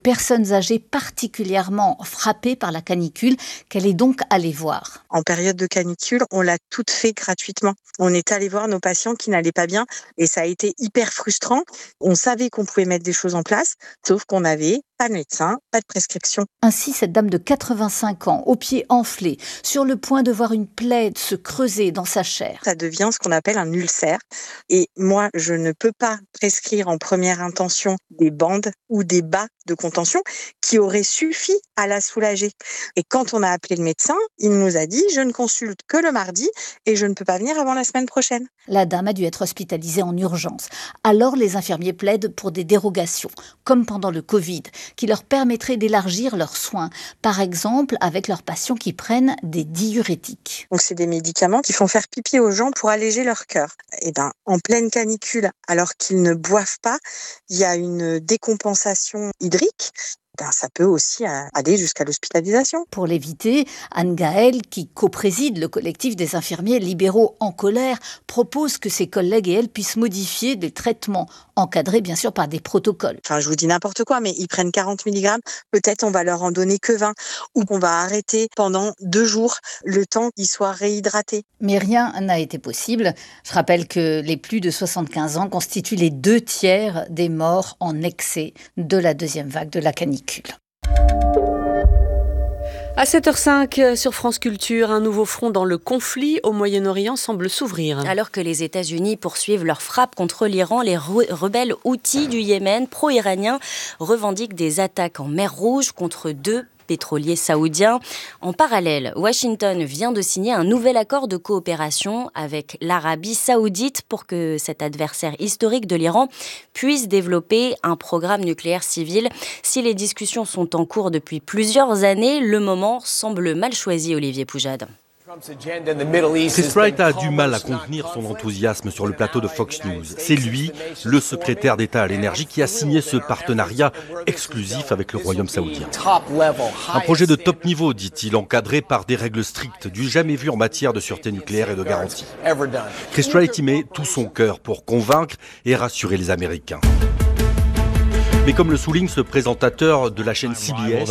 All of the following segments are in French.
Personnes âgées particulièrement frappées par la canicule, qu'elle est donc allée voir. En période de canicule, on l'a toute fait gratuitement. On est allé voir nos patients qui n'allaient pas bien et ça a été hyper frustrant. On savait qu'on pouvait mettre des choses en place, sauf qu'on n'avait pas de médecin, pas de prescription. Ainsi, cette dame de 85 ans, aux pieds enflés, sur le point de voir une plaie se creuser dans sa chair. Ça devient ce qu'on appelle un ulcère. Et moi, je ne peux pas prescrire en première intention des bandes ou des bas de contention qui auraient suffi à la soulager. Et quand on a appelé le médecin, il nous a dit « je ne consulte que le mardi et je ne peux pas venir avant la semaine prochaine ». La dame a dû être hospitalisée en urgence. Alors les infirmiers plaident pour des dérogations, comme pendant le Covid, qui leur permettraient d'élargir leurs soins, par exemple avec leurs patients qui prennent des diurétiques. Donc c'est des médicaments qui font faire pipi aux gens pour alléger leur cœur. Et en pleine canicule, alors qu'ils ne boivent pas, il y a une décompensation hydrique. Ça peut aussi aller jusqu'à l'hospitalisation. Pour l'éviter, Anne Gaël, qui co-préside le collectif des infirmiers libéraux en colère, propose que ses collègues et elle puissent modifier des traitements, encadrés bien sûr par des protocoles. Je vous dis n'importe quoi, mais ils prennent 40 mg, peut-être on va leur en donner que 20, ou qu'on va arrêter pendant 2 jours, le temps qu'ils soient réhydratés. Mais rien n'a été possible. Je rappelle que les plus de 75 ans constituent les 2/3 des morts en excès de la deuxième vague de la canicule. À 7h05 sur France Culture, un nouveau front dans le conflit au Moyen-Orient semble s'ouvrir. Alors que les États-Unis poursuivent leur frappe contre l'Iran, les rebelles houthis du Yémen, pro-iraniens, revendiquent des attaques en mer Rouge contre 2 pétroliers saoudiens. En parallèle, Washington vient de signer un nouvel accord de coopération avec l'Arabie saoudite pour que cet adversaire historique de l'Iran puisse développer un programme nucléaire civil. Si les discussions sont en cours depuis plusieurs années, le moment semble mal choisi, Olivier Poujade. Chris Wright a du mal à contenir son enthousiasme sur le plateau de Fox News. C'est lui, le secrétaire d'État à l'énergie, qui a signé ce partenariat exclusif avec le Royaume saoudien. Un projet de top niveau, dit-il, encadré par des règles strictes, du jamais vu en matière de sûreté nucléaire et de garantie. Chris Wright y met tout son cœur pour convaincre et rassurer les Américains. Mais comme le souligne ce présentateur de la chaîne CBS,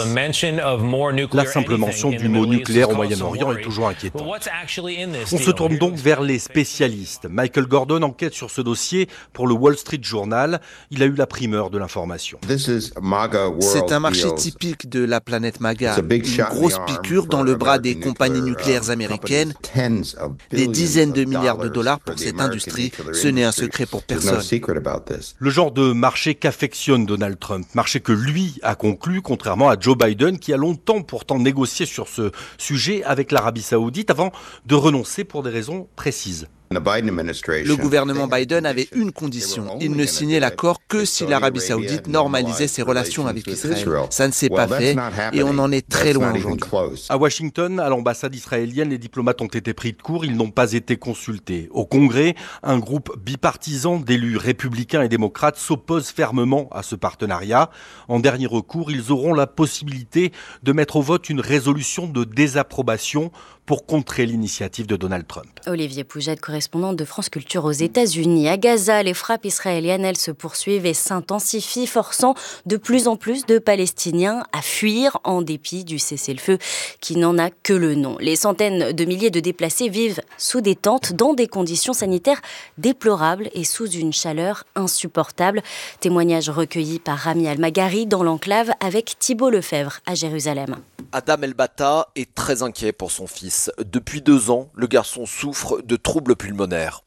la simple mention du mot nucléaire au Moyen-Orient est toujours inquiétante. On se tourne donc vers les spécialistes. Michael Gordon enquête sur ce dossier pour le Wall Street Journal. Il a eu la primeur de l'information. C'est un marché typique de la planète MAGA. Une grosse piqûre dans le bras des compagnies nucléaires américaines. Des dizaines de milliards de dollars pour cette industrie. Ce n'est un secret pour personne. Le genre de marché qu'affectionne Donald Trump, marché que lui a conclu, contrairement à Joe Biden, qui a longtemps pourtant négocié sur ce sujet avec l'Arabie Saoudite avant de renoncer pour des raisons précises. Le gouvernement Biden avait une condition. Il ne signait l'accord que si l'Arabie Saoudite normalisait ses relations avec Israël. Ça ne s'est pas fait et on en est très loin aujourd'hui. À Washington, à l'ambassade israélienne, les diplomates ont été pris de court, ils n'ont pas été consultés. Au Congrès, un groupe bipartisan d'élus républicains et démocrates s'oppose fermement à ce partenariat. En dernier recours, ils auront la possibilité de mettre au vote une résolution de désapprobation pour contrer l'initiative de Donald Trump. Olivier Poujade, correspondant de France Culture aux États-Unis. À Gaza, les frappes israéliennes, elles se poursuivent et s'intensifient, forçant de plus en plus de Palestiniens à fuir en dépit du cessez-le-feu qui n'en a que le nom. Les centaines de milliers de déplacés vivent sous des tentes dans des conditions sanitaires déplorables et sous une chaleur insupportable. Témoignage recueilli par Rami Al-Maghari dans l'enclave avec Thibault Lefebvre à Jérusalem. Adam El-Bata est très inquiet pour son fils. Depuis 2 ans, le garçon souffre de troubles pulmonaires.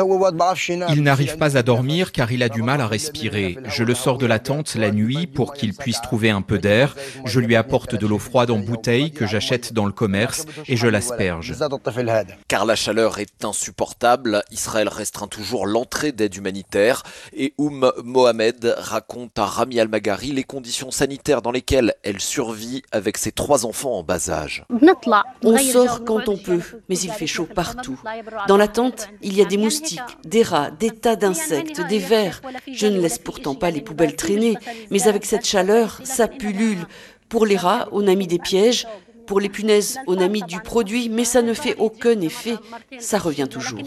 Il n'arrive pas à dormir car il a du mal à respirer. Je le sors de la tente la nuit pour qu'il puisse trouver un peu d'air. Je lui apporte de l'eau froide en bouteille que j'achète dans le commerce et je l'asperge. Car la chaleur est insupportable, Israël restreint toujours l'entrée d'aide humanitaire et Mohamed raconte à Rami Al-Maghari les conditions sanitaires dans lesquelles elle survit avec ses 3 enfants en bas âge. On sort quand on peut, mais il fait chaud partout. Dans la tente, il y a des moustiques, des rats, des tas d'insectes, des vers. Je ne laisse pourtant pas les poubelles traîner, mais avec cette chaleur, ça pullule. Pour les rats, on a mis des pièges. pour les punaises, on a mis du produit, mais ça ne fait aucun effet. Ça revient toujours.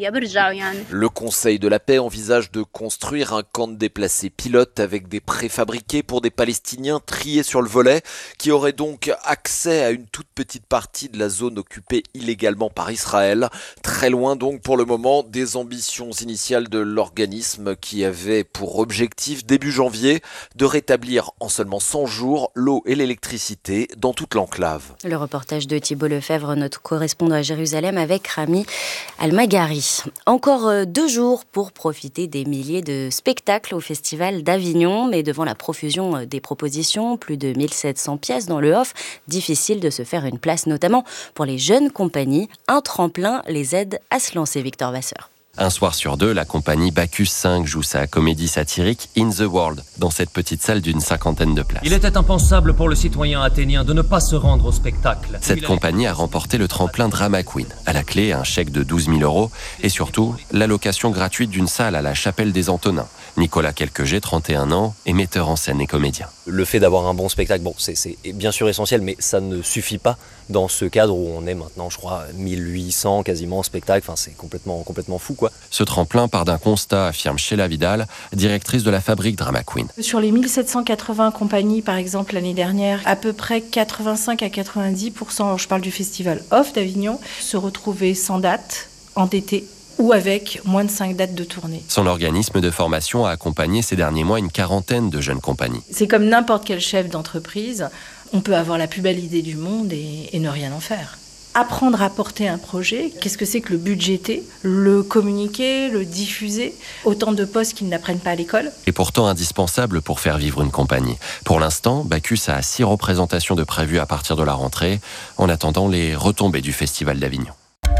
Le Conseil de la paix envisage de construire un camp de déplacés pilotes avec des préfabriqués pour des Palestiniens triés sur le volet, qui auraient donc accès à une toute petite partie de la zone occupée illégalement par Israël. Très loin donc pour le moment des ambitions initiales de l'organisme qui avait pour objectif début janvier de rétablir en seulement 100 jours l'eau et l'électricité dans toute l'enclave. Le reportage de Thibault Lefebvre, notre correspondant à Jérusalem avec Rami Al-Maghari. Encore 2 jours pour profiter des milliers de spectacles au Festival d'Avignon, mais devant la profusion des propositions, plus de 1700 pièces dans le off, difficile de se faire une place, notamment pour les jeunes compagnies. Un tremplin les aide à se lancer, Victor Vasseur. Un soir sur 2, la compagnie Bacchus 5 joue sa comédie satirique In the World, dans cette petite salle d'une 50aine de places. Il était impensable pour le citoyen athénien de ne pas se rendre au spectacle. Cette compagnie a remporté le tremplin Drama Queen. À la clé, un chèque de 12 000 € et surtout, l'allocation gratuite d'une salle à la Chapelle des Antonins. Nicolas Quelqueget, 31 ans, est metteur en scène et comédien. Le fait d'avoir un bon spectacle, c'est bien sûr essentiel, mais ça ne suffit pas dans ce cadre où on est maintenant, je crois, 1800 quasiment en spectacle. Enfin, c'est complètement fou, quoi. Ce tremplin part d'un constat, affirme Sheila Vidal, directrice de la fabrique Drama Queen. Sur les 1780 compagnies, par exemple, l'année dernière, à peu près 85 à 90%, je parle du festival Off d'Avignon, se retrouvaient sans date, endettés, ou avec moins de 5 dates de tournée. Son organisme de formation a accompagné ces derniers mois une 40aine de jeunes compagnies. C'est comme n'importe quel chef d'entreprise, on peut avoir la plus belle idée du monde et ne rien en faire. Apprendre à porter un projet, qu'est-ce que c'est que le budgéter, le communiquer, le diffuser, autant de postes qu'ils n'apprennent pas à l'école. Et pourtant indispensable pour faire vivre une compagnie. Pour l'instant, Bacchus a 6 représentations de prévues à partir de la rentrée, en attendant les retombées du Festival d'Avignon.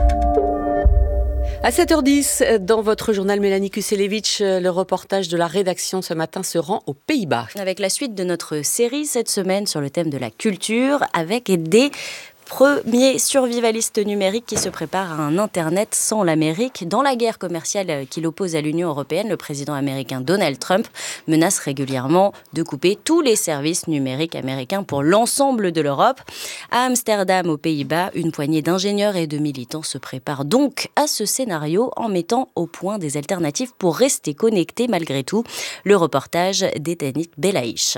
À 7h10, dans votre journal, Mélanie Kuselevich, le reportage de la rédaction ce matin se rend aux Pays-Bas. Avec la suite de notre série cette semaine sur le thème de la culture, avec des premiers survivalistes numériques qui se préparent à un Internet sans l'Amérique. Dans la guerre commerciale qui l'oppose à l'Union européenne, le président américain Donald Trump menace régulièrement de couper tous les services numériques américains pour l'ensemble de l'Europe. À Amsterdam, aux Pays-Bas, une poignée d'ingénieurs et de militants se prépare donc à ce scénario en mettant au point des alternatives pour rester connectés malgré tout. Le reportage d'Etanit Belaïch.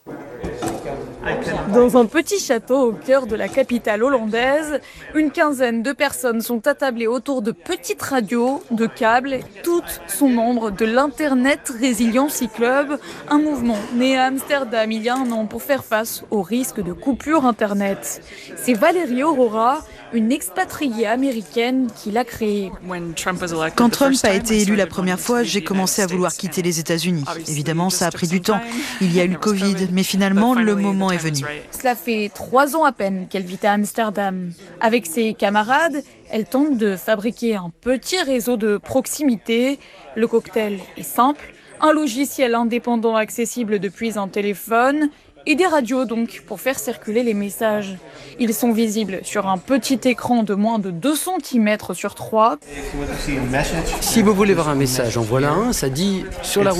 Dans un petit château au cœur de la capitale hollandaise, une quinzaine de personnes sont attablées autour de petites radios, de câbles. Toutes sont membres de l'Internet Resiliency Club, un mouvement né à Amsterdam il y a 1 an pour faire face au risque de coupure Internet. C'est Valérie Aurora, une expatriée américaine, qui l'a créé. Quand Trump a été élu la première fois, j'ai commencé à vouloir quitter les États-Unis. Évidemment, ça a pris du temps. Il y a eu le Covid, mais finalement, le moment est venu. Cela fait 3 ans à peine qu'elle vit à Amsterdam. Avec ses camarades, elle tente de fabriquer un petit réseau de proximité. Le cocktail est simple, un logiciel indépendant accessible depuis un téléphone et des radios donc pour faire circuler les messages. Ils sont visibles sur un petit écran de moins de 2 cm sur 3. Si vous voulez voir un message, en voilà un, ça dit « sur la route ».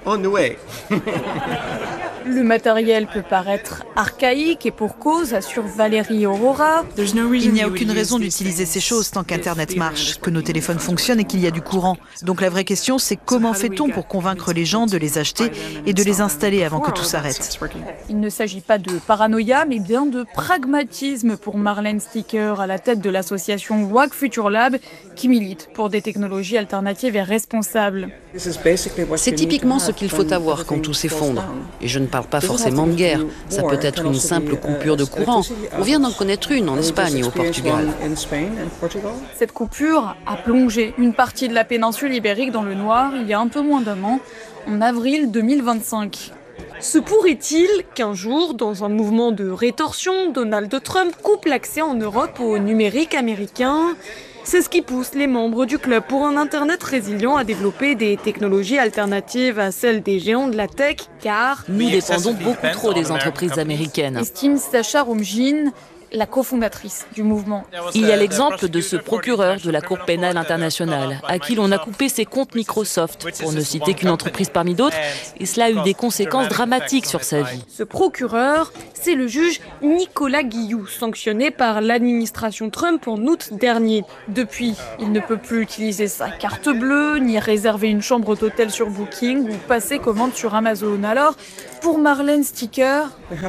Le matériel peut paraître archaïque et pour cause, assure Valérie Aurora. Il n'y a aucune raison d'utiliser ces choses tant qu'Internet marche, que nos téléphones fonctionnent et qu'il y a du courant. Donc la vraie question, c'est comment fait-on pour convaincre les gens de les acheter et de les installer avant que tout s'arrête ? Il ne s'agit pas de paranoïa, mais bien de pragmatisme pour Marlène Sticker, à la tête de l'association WAC Future Lab, qui milite pour des technologies alternatives et responsables. C'est typiquement ce qu'il faut avoir quand tout s'effondre. Et je ne parle pas forcément de guerre. Ça peut être une simple coupure de courant. On vient d'en connaître une en Espagne et au Portugal. Cette coupure a plongé une partie de la péninsule ibérique dans le noir il y a un peu moins d'1 an, en avril 2025. Se pourrait-il qu'un jour, dans un mouvement de rétorsion, Donald Trump coupe l'accès en Europe au numérique américain ? C'est ce qui pousse les membres du club pour un Internet résilient à développer des technologies alternatives à celles des géants de la tech, car nous dépendons beaucoup trop des entreprises américaines. Estime Sacha Romjin. la cofondatrice du mouvement. Il y a l'exemple de ce procureur de la Cour pénale internationale, à qui l'on a coupé ses comptes Microsoft, pour ne citer qu'une entreprise parmi d'autres, et cela a eu des conséquences dramatiques sur sa vie. Ce procureur, c'est le juge Nicolas Guillou, sanctionné par l'administration Trump en août dernier. Depuis, il ne peut plus utiliser sa carte bleue, ni réserver une chambre d'hôtel sur Booking ou passer commande sur Amazon. Alors, pour Marlène Sticker,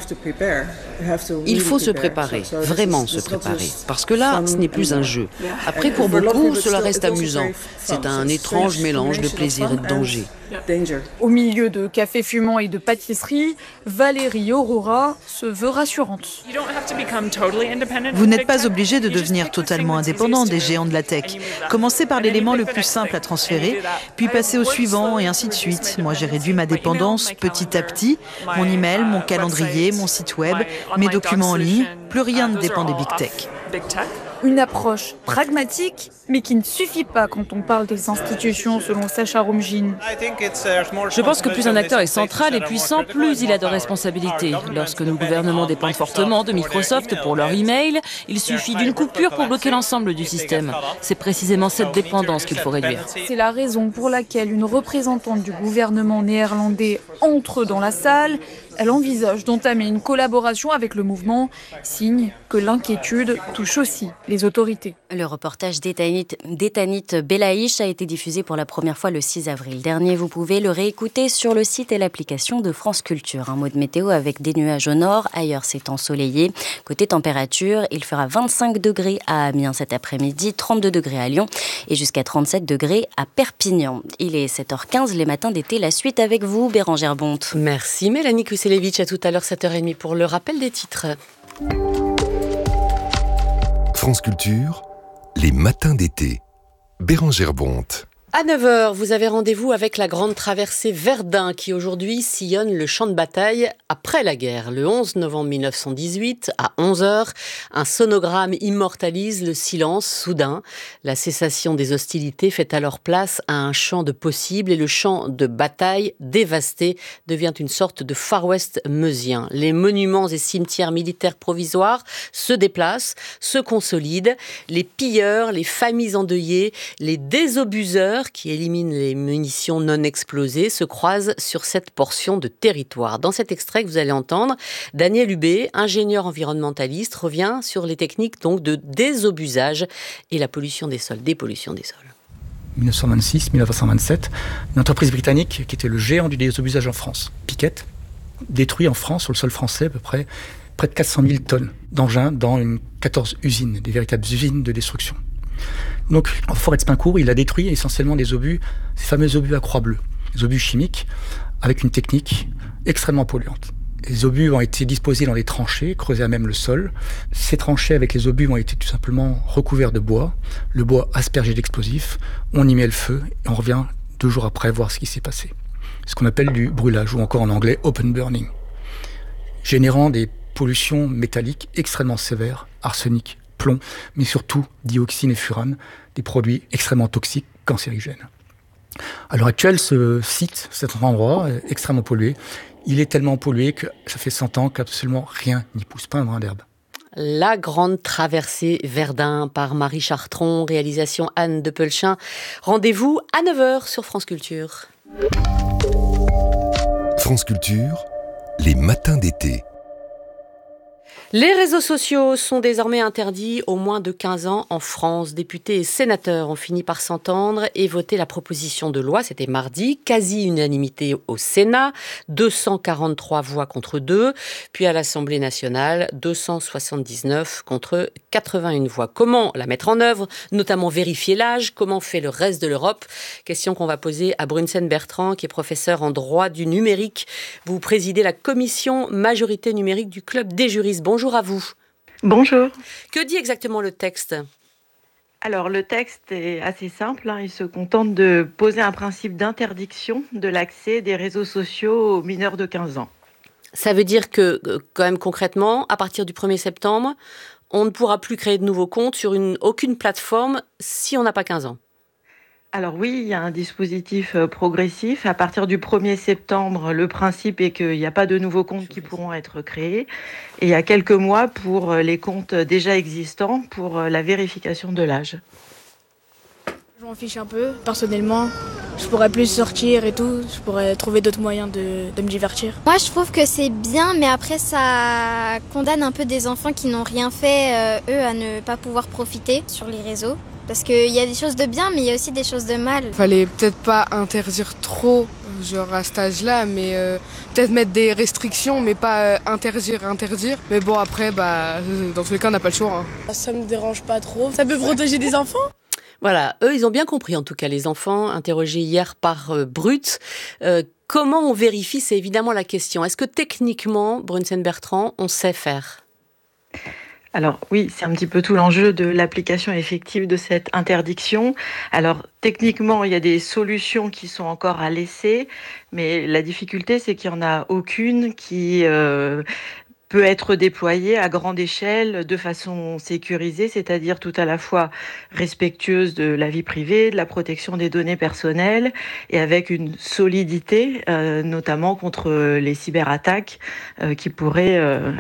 il faut se préparer, vraiment se préparer, parce que là, ce n'est plus un jeu. Après, pour beaucoup, cela reste amusant. C'est un étrange mélange de plaisir et de danger. Au milieu de cafés fumants et de pâtisseries, Valérie Aurora se veut rassurante. Vous n'êtes pas obligé de devenir totalement indépendant des géants de la tech. Commencez par l'élément le plus simple à transférer, puis passez au suivant et ainsi de suite. Moi, j'ai réduit ma dépendance petit à petit. Mon email, mon calendrier, mon site web, mes documents en ligne. Plus rien ne dépend des big tech. Une approche pragmatique, mais qui ne suffit pas quand on parle des institutions, selon Sacha Rumjin. Je pense que plus un acteur est central et puissant, plus il a de responsabilités. Lorsque nos gouvernements dépendent fortement de Microsoft pour leur email, il suffit d'une coupure pour bloquer l'ensemble du système. C'est précisément cette dépendance qu'il faut réduire. C'est la raison pour laquelle une représentante du gouvernement néerlandais entre dans la salle. Elle envisage d'entamer une collaboration avec le mouvement, signe que l'inquiétude touche aussi les autorités. Le reportage d'Etanit Belaïch a été diffusé pour la première fois le 6 avril dernier. Vous pouvez le réécouter sur le site et l'application de France Culture. Un mot de météo avec des nuages au nord, ailleurs c'est ensoleillé. Côté température, il fera 25 degrés à Amiens cet après-midi, 32 degrés à Lyon et jusqu'à 37 degrés à Perpignan. Il est 7h15, les matins d'été, la suite avec vous, Bérangère Bonte. Merci Mélanie Kuselevich, à tout à l'heure 7h30 pour le rappel des titres. France Culture, les matins d'été. Bérangère Bonte. À 9h, vous avez rendez-vous avec la grande traversée Verdun qui aujourd'hui sillonne le champ de bataille après la guerre. Le 11 novembre 1918, à 11h, un sonogramme immortalise le silence soudain. La cessation des hostilités fait alors place à un champ de possibles et le champ de bataille dévasté devient une sorte de Far West meusien. Les monuments et cimetières militaires provisoires se déplacent, se consolident. Les pilleurs, les familles endeuillées, les désobuseurs qui éliminent les munitions non explosées se croisent sur cette portion de territoire. Dans cet extrait que vous allez entendre, Daniel Hubé, ingénieur environnementaliste, revient sur les techniques donc de désobusage et la pollution des sols, dépollution des sols. 1926-1927, une entreprise britannique qui était le géant du désobusage en France, Piquet, détruit en France, sur le sol français, à peu près de 400 000 tonnes d'engins dans 14 usines, des véritables usines de destruction. Donc, en forêt de Spincourt, il a détruit essentiellement des obus, ces fameux obus à croix bleue, des obus chimiques, avec une technique extrêmement polluante. Les obus ont été disposés dans des tranchées, creusées à même le sol. Ces tranchées avec les obus ont été tout simplement recouverts de bois, le bois aspergé d'explosifs, on y met le feu et on revient 2 jours après voir ce qui s'est passé. Ce qu'on appelle du brûlage, ou encore en anglais open burning, générant des pollutions métalliques extrêmement sévères, arsenic, plomb, mais surtout dioxine et furane, des produits extrêmement toxiques, cancérigènes. À l'heure actuelle, ce site, cet endroit est extrêmement pollué. Il est tellement pollué que ça fait 100 ans qu'absolument rien n'y pousse, pas un brin d'herbe. La grande traversée Verdun par Marie Chartron, réalisation Anne de Pelchin. Rendez-vous à 9h sur France Culture. France Culture, les matins d'été. Les réseaux sociaux sont désormais interdits aux moins de 15 ans en France. Députés et sénateurs ont fini par s'entendre et voter la proposition de loi. C'était mardi, quasi-unanimité au Sénat, 243 voix contre 2. Puis à l'Assemblée nationale, 279 contre 81 voix. Comment la mettre en œuvre, notamment vérifier l'âge? Comment fait le reste de l'Europe? Question qu'on va poser à Brunsen Bertrand, qui est professeur en droit du numérique. Vous présidez la commission majorité numérique du Club des juristes. Bonjour à vous. Bonjour. Que dit exactement le texte ? Alors le texte est assez simple, il se contente de poser un principe d'interdiction de l'accès des réseaux sociaux aux mineurs de 15 ans. Ça veut dire que, quand même concrètement, à partir du 1er septembre, on ne pourra plus créer de nouveaux comptes sur aucune plateforme si on n'a pas 15 ans. Alors oui, il y a un dispositif progressif. À partir du 1er septembre, le principe est qu'il n'y a pas de nouveaux comptes qui pourront être créés. Et il y a quelques mois pour les comptes déjà existants pour la vérification de l'âge. Je m'en fiche un peu. Personnellement, je pourrais plus sortir et tout. Je pourrais trouver d'autres moyens de me divertir. Moi, je trouve que c'est bien, mais après, ça condamne un peu des enfants qui n'ont rien fait, eux, à ne pas pouvoir profiter sur les réseaux. Parce qu'il y a des choses de bien, mais il y a aussi des choses de mal. Fallait peut-être pas interdire trop, genre à cet âge-là, mais peut-être mettre des restrictions, mais pas interdire. Mais bon, après, dans tous les cas, on n'a pas le choix. Ça me dérange pas trop. Ça peut protéger des enfants. Voilà, eux, ils ont bien compris, en tout cas, les enfants interrogés hier par Brut. Comment on vérifie, c'est évidemment la question. Est-ce que techniquement, Brunsen-Bertrand, on sait faire ? Alors oui, c'est un petit peu tout l'enjeu de l'application effective de cette interdiction. Alors techniquement, il y a des solutions qui sont encore à laisser, mais la difficulté, c'est qu'il n'y en a aucune qui peut être déployée à grande échelle de façon sécurisée, c'est-à-dire tout à la fois respectueuse de la vie privée, de la protection des données personnelles et avec une solidité, notamment contre les cyberattaques qui pourraient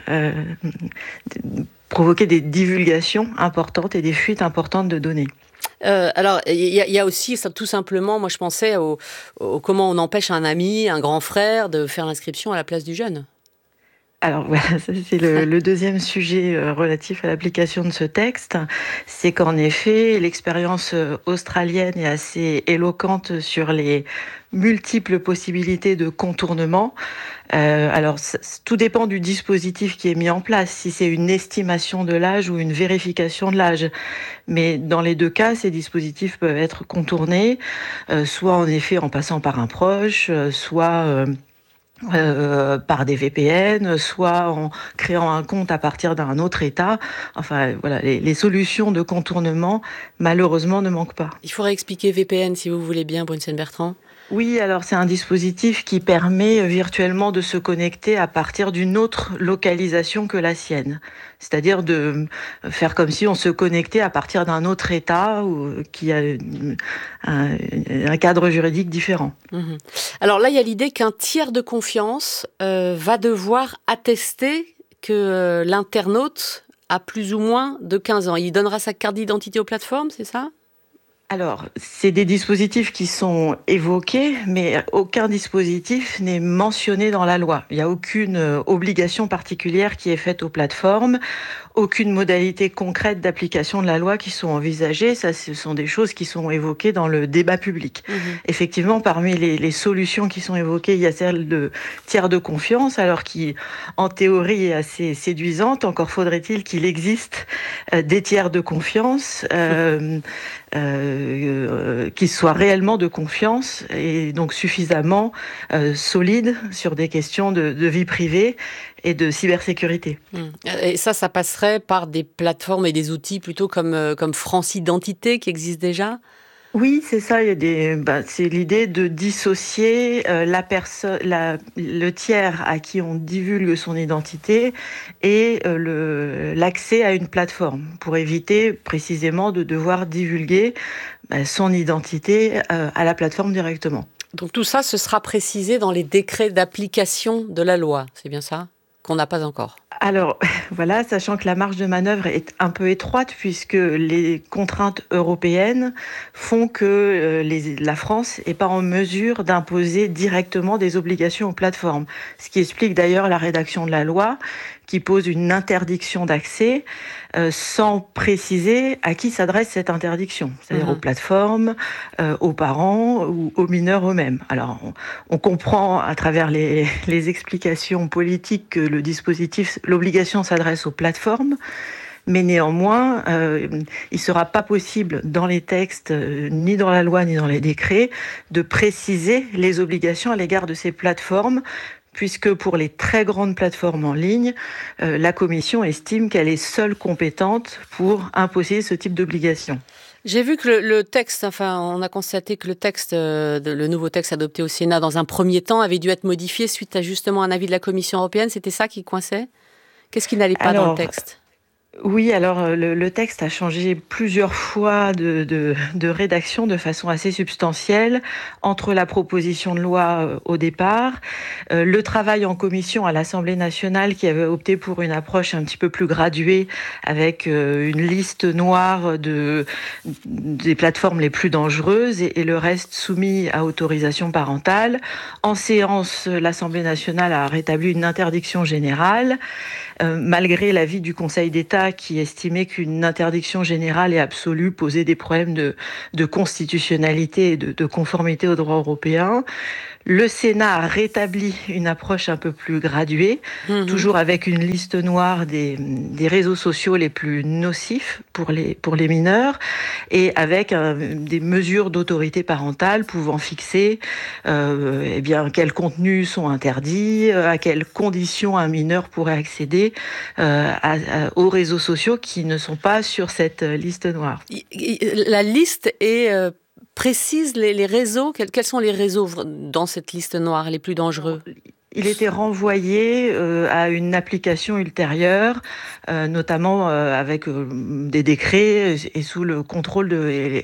provoquer des divulgations importantes et des fuites importantes de données. Alors, il y a aussi, tout simplement, moi je pensais au comment on empêche un ami, un grand frère de faire l'inscription à la place du jeune. Alors voilà, ça c'est le deuxième sujet relatif à l'application de ce texte. C'est qu'en effet, l'expérience australienne est assez éloquente sur les multiples possibilités de contournement. Alors, tout dépend du dispositif qui est mis en place, si c'est une estimation de l'âge ou une vérification de l'âge. Mais dans les deux cas, ces dispositifs peuvent être contournés, soit en effet en passant par un proche, soit par des VPN, soit en créant un compte à partir d'un autre État. Enfin, voilà, les solutions de contournement, malheureusement, ne manquent pas. Il faudrait expliquer VPN, si vous voulez bien, Brunsen-Bertrand. Oui, alors c'est un dispositif qui permet virtuellement de se connecter à partir d'une autre localisation que la sienne. C'est-à-dire de faire comme si on se connectait à partir d'un autre État qui a un cadre juridique différent. Mmh. Alors là, il y a l'idée qu'un tiers de confiance va devoir attester que l'internaute a plus ou moins de 15 ans. Il donnera sa carte d'identité aux plateformes, c'est ça ? Alors, c'est des dispositifs qui sont évoqués, mais aucun dispositif n'est mentionné dans la loi. Il n'y a aucune obligation particulière qui est faite aux plateformes, aucune modalité concrète d'application de la loi qui sont envisagées. Ça, ce sont des choses qui sont évoquées dans le débat public. Mmh. Effectivement, parmi les solutions qui sont évoquées, il y a celle de tiers de confiance, alors qui, en théorie, est assez séduisante. Encore faudrait-il qu'il existe des tiers de confiance qui soient réellement de confiance et donc suffisamment solides sur des questions de vie privée et de cybersécurité. Et ça passerait par des plateformes et des outils plutôt comme France Identité qui existent déjà ? Oui, c'est ça. Il y a c'est l'idée de dissocier le tiers à qui on divulgue son identité et l'accès à une plateforme pour éviter précisément de devoir divulguer son identité à la plateforme directement. Donc tout ça, ce sera précisé dans les décrets d'application de la loi, c'est bien ça ? Qu'on n'a pas encore. Alors, voilà, sachant que la marge de manœuvre est un peu étroite puisque les contraintes européennes font que la France n'est pas en mesure d'imposer directement des obligations aux plateformes. Ce qui explique d'ailleurs la rédaction de la loi qui pose une interdiction d'accès sans préciser à qui s'adresse cette interdiction, c'est-à-dire aux plateformes, aux parents ou aux mineurs eux-mêmes. Alors, on comprend à travers les explications politiques que le dispositif, l'obligation s'adresse aux plateformes, mais néanmoins, il ne sera pas possible dans les textes, ni dans la loi, ni dans les décrets, de préciser les obligations à l'égard de ces plateformes, puisque pour les très grandes plateformes en ligne, la Commission estime qu'elle est seule compétente pour imposer ce type d'obligation. J'ai vu que le texte, on a constaté que le nouveau texte adopté au Sénat dans un premier temps avait dû être modifié suite à justement un avis de la Commission européenne. C'était ça qui coinçait ? Qu'est-ce qui n'allait pas dans le texte ? Oui, alors le texte a changé plusieurs fois de rédaction de façon assez substantielle entre la proposition de loi au départ, le travail en commission à l'Assemblée nationale qui avait opté pour une approche un petit peu plus graduée avec une liste noire des plateformes les plus dangereuses et le reste soumis à autorisation parentale. En séance, l'Assemblée nationale a rétabli une interdiction générale. Malgré l'avis du Conseil d'État qui estimait qu'une interdiction générale et absolue posait des problèmes de constitutionnalité et de conformité au droit européen. Le Sénat a rétabli une approche un peu plus graduée, toujours avec une liste noire des réseaux sociaux les plus nocifs pour les mineurs et avec des mesures d'autorité parentale pouvant fixer quels contenus sont interdits, à quelles conditions un mineur pourrait accéder aux réseaux sociaux qui ne sont pas sur cette liste noire. La liste est précise les réseaux. Quels sont les réseaux dans cette liste noire les plus dangereux ? Il était renvoyé à une application ultérieure, notamment avec des décrets et sous le contrôle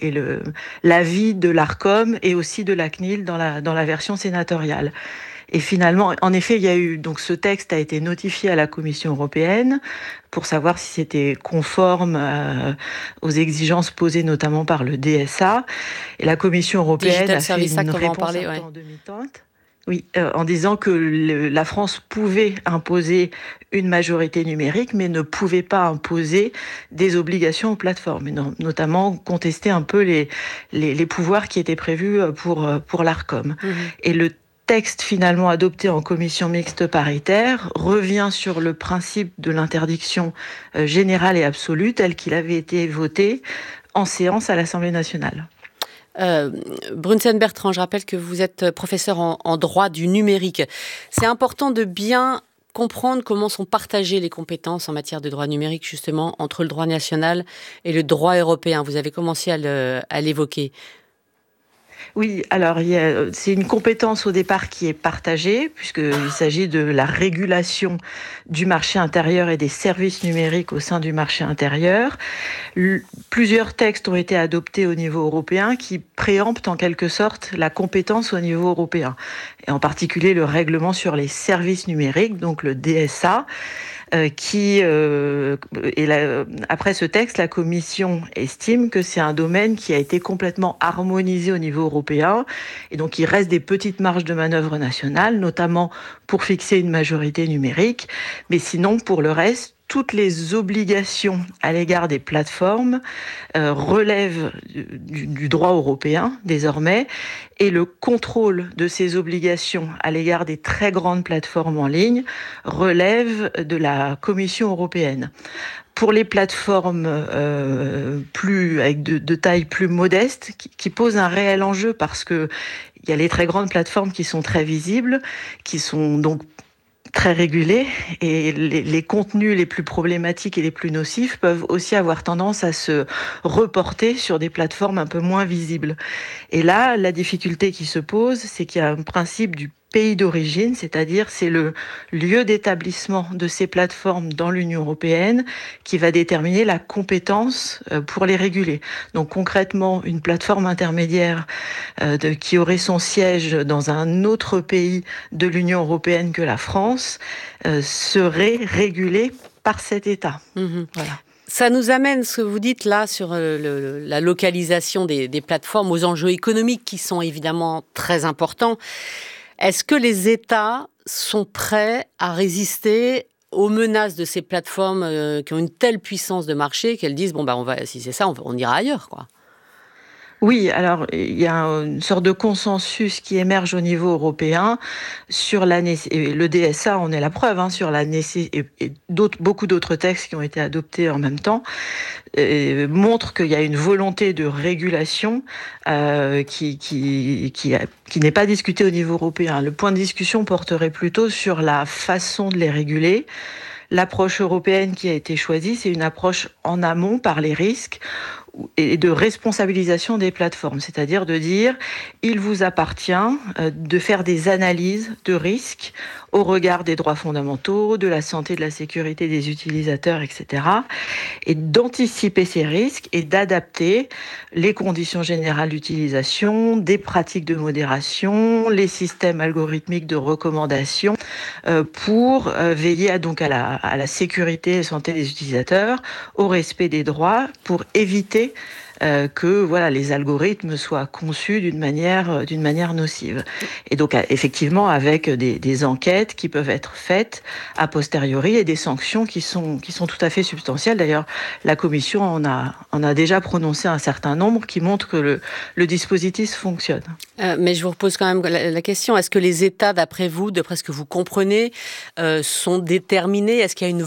l'avis de l'Arcom et aussi de la CNIL dans la version sénatoriale. Et finalement, en effet, il y a eu donc ce texte a été notifié à la Commission européenne pour savoir si c'était conforme aux exigences posées notamment par le DSA. Et la Commission européenne a fait une réponse en demi-teinte. Oui, en disant que la France pouvait imposer une majorité numérique, mais ne pouvait pas imposer des obligations aux plateformes, et notamment contester un peu les pouvoirs qui étaient prévus pour l'Arcom. Et le texte finalement adopté en commission mixte paritaire revient sur le principe de l'interdiction générale et absolue tel qu'il avait été voté en séance à l'Assemblée nationale. Brunsen Bertrand, je rappelle que vous êtes professeur en droit du numérique. C'est important de bien comprendre comment sont partagées les compétences en matière de droit numérique, justement, entre le droit national et le droit européen. Vous avez commencé à l'évoquer. Oui, alors c'est une compétence au départ qui est partagée, puisqu'il s'agit de la régulation du marché intérieur et des services numériques au sein du marché intérieur. Plusieurs textes ont été adoptés au niveau européen qui préemptent en quelque sorte la compétence au niveau européen, et en particulier le règlement sur les services numériques, donc le DSA. Après ce texte, la Commission estime que c'est un domaine qui a été complètement harmonisé au niveau européen et donc il reste des petites marges de manœuvre nationales, notamment pour fixer une majorité numérique, mais sinon pour le reste, toutes les obligations à l'égard des plateformes relèvent du droit européen désormais, et le contrôle de ces obligations à l'égard des très grandes plateformes en ligne relève de la Commission européenne. Pour les plateformes avec de taille plus modeste, qui posent un réel enjeu parce que il y a les très grandes plateformes qui sont très visibles, qui sont donc très régulés, et les contenus les plus problématiques et les plus nocifs peuvent aussi avoir tendance à se reporter sur des plateformes un peu moins visibles. Et là, la difficulté qui se pose, c'est qu'il y a un principe du pays d'origine, c'est-à-dire c'est le lieu d'établissement de ces plateformes dans l'Union européenne qui va déterminer la compétence pour les réguler. Donc concrètement, une plateforme intermédiaire qui aurait son siège dans un autre pays de l'Union européenne que la France serait régulée par cet État. Voilà. Ça nous amène, ce que vous dites là, sur la localisation des plateformes, aux enjeux économiques qui sont évidemment très importants. Est-ce que les États sont prêts à résister aux menaces de ces plateformes qui ont une telle puissance de marché qu'elles disent si c'est ça, on ira ailleurs, quoi? Oui, alors il y a une sorte de consensus qui émerge au niveau européen sur le DSA en est la preuve, sur la nécessité, et beaucoup d'autres textes qui ont été adoptés en même temps montrent qu'il y a une volonté de régulation qui n'est pas discutée au niveau européen. Le point de discussion porterait plutôt sur la façon de les réguler. L'approche européenne qui a été choisie, c'est une approche en amont par les risques et de responsabilisation des plateformes, c'est-à-dire de dire il vous appartient de faire des analyses de risques au regard des droits fondamentaux, de la santé, de la sécurité des utilisateurs, etc. Et d'anticiper ces risques et d'adapter les conditions générales d'utilisation, des pratiques de modération, les systèmes algorithmiques de recommandation pour veiller à la sécurité et la santé des utilisateurs, au respect des droits, pour éviter que les algorithmes soient conçus d'une manière nocive. Et donc effectivement avec des enquêtes qui peuvent être faites a posteriori et des sanctions qui sont tout à fait substantielles. D'ailleurs, la Commission en a déjà prononcé un certain nombre qui montrent que le dispositif fonctionne. Mais je vous repose quand même la question, est-ce que les États, d'après ce que vous comprenez, sont déterminés? Est-ce qu'il y a une